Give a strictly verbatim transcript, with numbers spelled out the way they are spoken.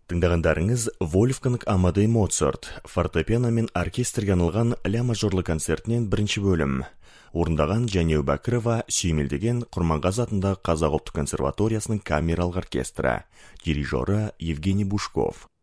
Тыңдағандарыңыз Вольфганг Амадей Моцарт фортепиано мен оркестрге арналған ля мажорлы концертінен бірінші бөлім. Орындаған Жәнеу Бәкірова сүйемелдеген Құрманғазы атындағы Қазақ ұлттық консерваториясының камералық оркестрі, дирижері Евгений Бушков.